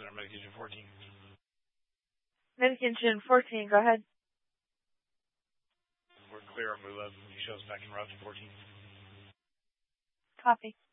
center, medication 14. Medication 14, go ahead. We're clear on 11. He shows back in route to 14. Copy.